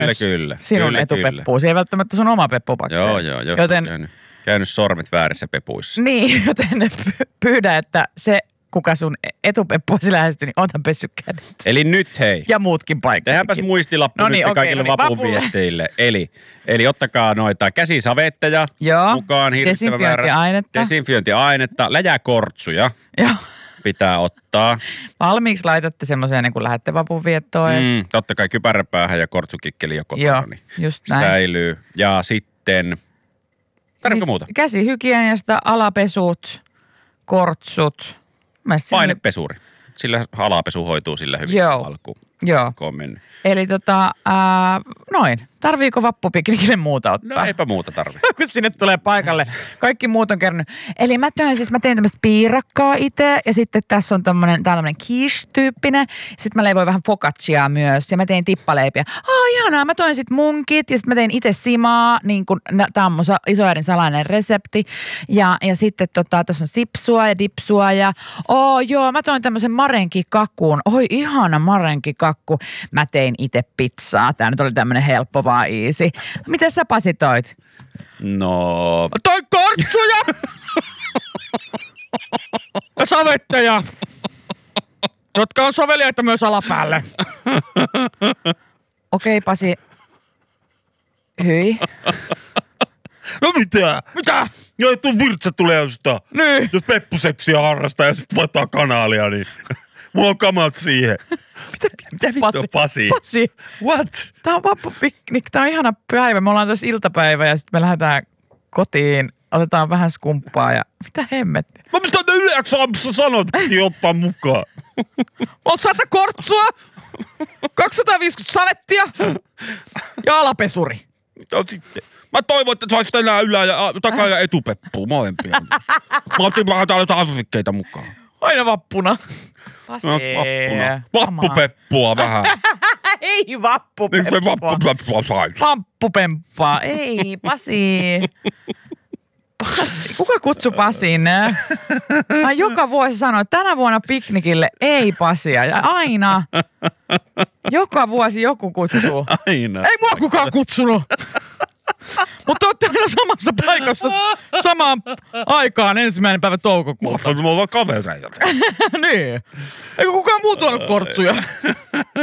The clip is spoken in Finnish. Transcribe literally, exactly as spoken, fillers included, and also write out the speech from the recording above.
Kyllä, kyllä. Sinun kyllä, etupeppuusi. Ei välttämättä sun oma peppupakki. Joo, joo. Jos joten... on käynyt, käynyt sormet väärissä pepuissa. Niin, joten pyydä, että se, kuka sun etupeppuasi lähestyy, niin otan pessy kädet. Eli nyt hei. Ja muutkin paikat. Tehdäänpäs muistilappu no niin, nyt okay, kaikille no niin, vappuviesteille. Eli, eli ottakaa noita käsisavetteja Joo. mukaan. Desinfiointiainetta. Desinfiointiainetta. Läjäkortsuja. Joo. Pitää ottaa. Valmiiksi laitatte semmoiseen, niin kun lähdette vapunviettoon. Mm, totta kai kypäräpäähän ja kortsukikkeli jo kotona. Joo, niin just näin. säilyy. Ja sitten, tarvitko siis muuta? Käsihygieniasta, alapesut, kortsut. Painepesuri. Sillä alapesu hoituu sillä hyvin. Joo. Alkuun. Joo. Eli tota, ää, noin. Tarviiko vappupiknikille muuta ottaa? No eipä muuta tarvi. Kun sinne tulee paikalle. Kaikki muut on kerännyt. Eli mä tein siis, mä tein tämmöistä piirakkaa itse. Ja sitten tässä on tämmönen, tää on tämmönen quiche-tyyppinen. Sitten mä leivoin vähän focacciaa myös. Ja mä tein tippaleipiä. Aa, ihanaa. Mä toin sit munkit. Ja sitten mä tein itse simaa. Niin kun, tää on mun isoäidin salainen resepti. Ja, ja sitten tota, tässä on sipsua ja dipsua. Ja oo joo, mä toin tämmöisen marenkikakkuun. Oi, ihana marenkikakku. Mä tein itse pizzaa. Tää nyt oli tämmönen helppo vaan easy. Miten sä Pasi toit? No... Toi kortsuja! Ja savetteja! Jotka on soveliaita myös alapäälle. Okei, okay, Pasi. Hyi. No mitä? Mitä? Joo, tuon virtsa tulee jostain. Niin. Jos peppuseksiä harrastaa ja sit vaihtaa kanaalia, niin mulla on kamat siihen. Mitä, mitä vittu on Pasi? Pasi. What? Tää on vappupiknik. Tää on ihana päivä. Me ollaan tässä iltapäivä ja sitten me lähdetään kotiin. Otetaan vähän skumppaa ja mitä hemmettiä. No mitä te yleensä aamussa sanot, piti ottaa mukaan? On sata kortsua, kaksisataaviisikymmentä savettia ja alapesuri. No sitten. Mä toivon, että saisit enää ylä- ja takaa- ja etupeppua molempia. Mä otin vähän täällä tarvikkeita mukaan. Aina vappuna. Pasi. No, vappuna. Vappupeppua vähän. Ei vappupeppua. Miksi vappupeppua sais? Vappupemppaa. Ei, Pasi. Pasi. Kuka kutsui Pasin? Mä joka vuosi sanoin, että tänä vuonna piknikille ei Pasia. Ja aina. Joka vuosi joku kutsuu. Aina. Ei mua kukaan kutsunut. Mutta olette aina samassa paikassa samaan aikaan ensimmäinen päivä toukokuuta. Mä ollaan kavereita. Niin. Eikö kukaan muu tuonut kortsuja?